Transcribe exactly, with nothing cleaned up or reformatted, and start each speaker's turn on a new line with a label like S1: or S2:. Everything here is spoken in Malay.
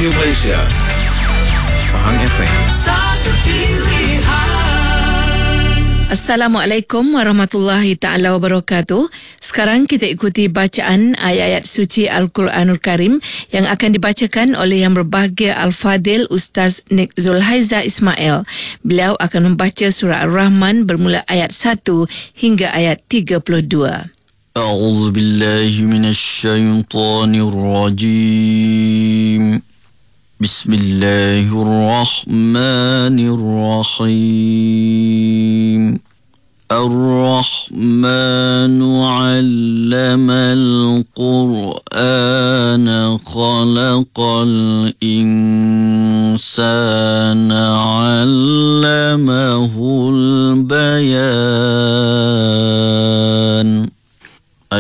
S1: Radio Malaysia, Pahang F M.
S2: Satu pilihan.
S3: Assalamualaikum warahmatullahi ta'ala wabarakatuh. Sekarang kita ikuti bacaan ayat-ayat suci Al-Quranul Karim yang akan dibacakan oleh Yang Berbahagia Al-Fadil Ustaz Nik Zulhaiza Ismail. Beliau akan membaca surah Ar-Rahman bermula ayat satu hingga ayat tiga puluh dua.
S4: A'udzu billahi minasy syaithanir rajim. Bismillahirrahmanirrahim. Ar-Rahmanu 'allamal Qur'ana khalaqal insana 'allamahul bayan.